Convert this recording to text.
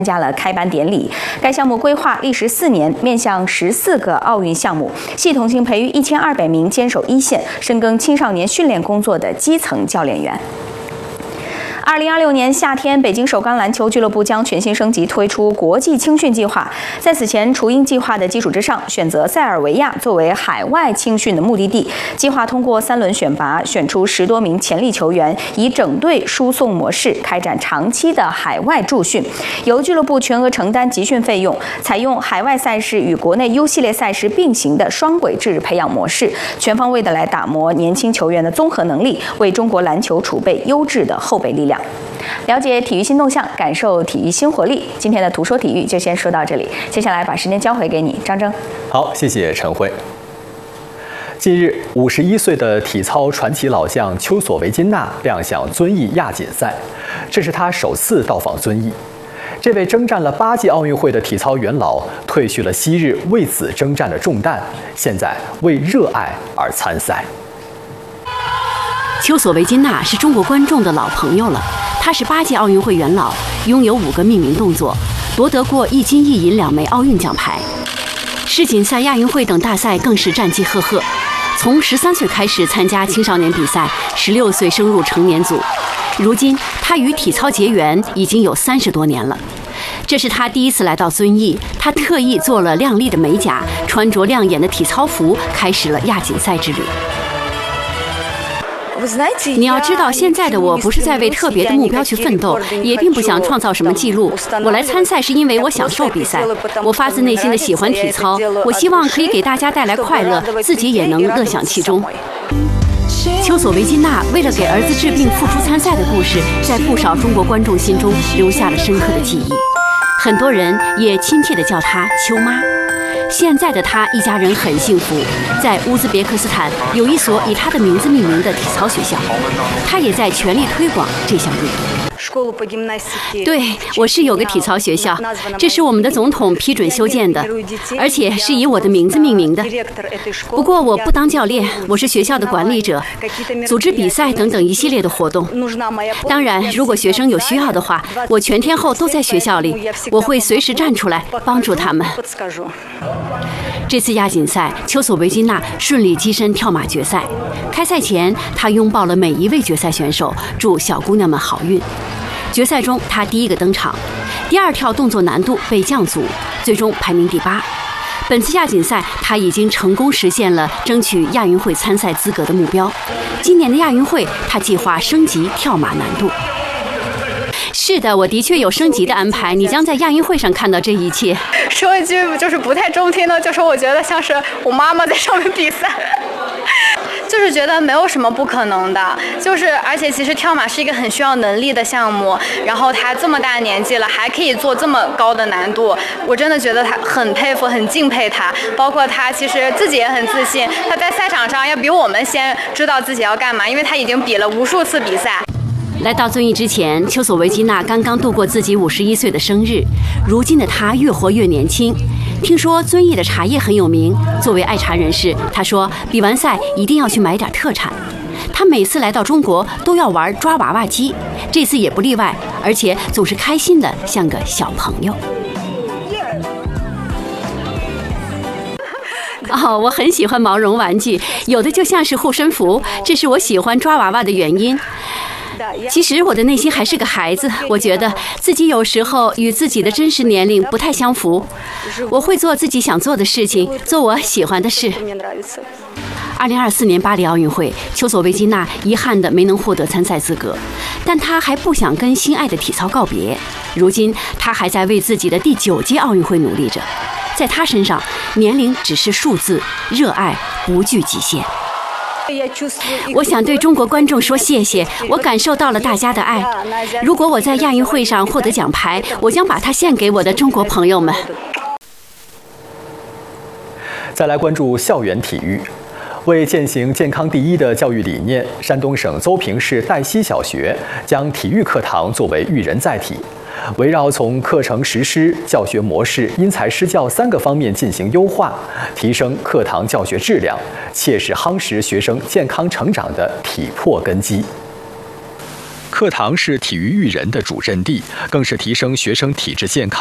加了开班典礼。该项目规划历时4年，面向14个奥运项目，系统性培育1200名坚守一线、深耕青少年训练工作的基层教练员。2026年夏天，北京首钢篮球俱乐部将全新升级，推出国际青训计划。在此前雏鹰计划的基础之上，选择塞尔维亚作为海外青训的目的地。计划通过3轮选拔，选出10多名潜力球员，以整队输送模式开展长期的海外驻训，由俱乐部全额承担集训费用，采用海外赛事与国内 U 系列赛事并行的双轨制培养模式，全方位的来打磨年轻球员的综合能力，为中国篮球储备优质的后备力量。了解体育新动向，感受体育新活力。今天的图说体育就先说到这里，接下来把时间交回给你，张征。 好，谢谢陈慧。近日，51岁的体操传奇老将丘索维金娜亮相遵义亚锦赛，这是他首次到访遵义。这位征战了8届奥运会的体操元老，褪去了昔日为此征战的重担，现在为热爱而参赛。 丘索维金娜是中国观众的老朋友了，她是8届奥运会元老，拥有5个命名动作，夺得过1金1银2枚奥运奖牌。世锦赛、亚运会等大赛更是战绩赫赫。从13岁开始参加青少年比赛，16岁升入成年组。如今，她与体操结缘已经有30多年了。这是她第一次来到遵义，她特意做了亮丽的美甲，穿着亮眼的体操服，开始了亚锦赛之旅。你要知道，现在的我不是在为特别的目标去奋斗，也并不想创造什么记录。我来参赛是因为我享受比赛，我发自内心的喜欢体操，我希望可以给大家带来快乐，自己也能乐享其中。丘索维金娜为了给儿子治病复出参赛的故事，在不少中国观众心中留下了深刻的记忆，很多人也亲切地叫她丘妈。现在的他一家人很幸福，在乌兹别克斯坦有一所以他的名字命名的体操学校，他也在全力推广这项运动。对，我是有个体操学校，这是我们的总统批准修建的，而且是以我的名字命名的。不过我不当教练，我是学校的管理者，组织比赛等等一系列的活动。当然，如果学生有需要的话，我全天候都在学校里，我会随时站出来帮助他们。这次亚锦赛，丘索维金娜顺利跻身跳马决赛。开赛前，她拥抱了每一位决赛选手，祝小姑娘们好运。决赛中，她第一个登场，第2跳动作难度被降组，最终排名第8。本次亚锦赛，她已经成功实现了争取亚运会参赛资格的目标。今年的亚运会，她计划升级跳马难度。是的，我的确有升级的安排，你将在亚运会上看到这一切。 说一句就是不太中听的，就是我觉得像是我妈妈在上面比赛。就是觉得没有什么不可能的，而且其实跳马是一个很需要能力的项目，然后他这么大年纪了还可以做这么高的难度，我真的觉得他很佩服，很敬佩他。包括他其实自己也很自信，他在赛场上要比我们先知道自己要干嘛，因为他已经比了无数次比赛。 来到遵义之前，丘索维金娜刚刚度过自己51岁的生日。如今的她越活越年轻。听说遵义的茶叶很有名，作为爱茶人士，她说比完赛一定要去买点特产。她每次来到中国都要玩抓娃娃机，这次也不例外，而且总是开心的像个小朋友。我很喜欢毛绒玩具，有的就像是护身符，这是我喜欢抓娃娃的原因。其实我的内心还是个孩子，我觉得自己有时候与自己的真实年龄不太相符。我会做自己想做的事情，做我喜欢的事。2024年巴黎奥运会，丘索维金娜遗憾地没能获得参赛资格，但她还不想跟心爱的体操告别。如今，她还在为自己的第9届奥运会努力着。在她身上，年龄只是数字，热爱不惧极限。我想对中国观众说谢谢，我感受到了大家的爱。如果我在亚运会上获得奖牌，我将把它献给我的中国朋友们。 再来关注校园体育。为践行健康第一的教育理念，山东省邹平市岱溪小学将体育课堂作为育人载体，围绕从课程实施、教学模式、因材施教3个方面进行优化，提升课堂教学质量，切实夯实学生健康成长的体魄根基。 课堂是体育育人的主阵地，更是提升学生体质健康